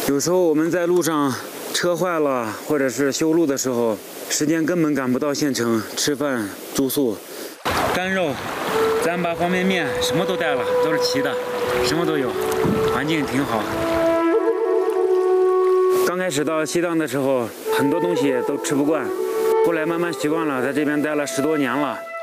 有时候我们在路上车坏了，或者是修路的时候，时间根本赶不到县城吃饭住宿。干肉，咱把方便面什么都带了，都是齐的，什么都有，环境挺好。刚开始到西藏的时候，很多东西都吃不惯，后来慢慢习惯了，在这边待了10多年了。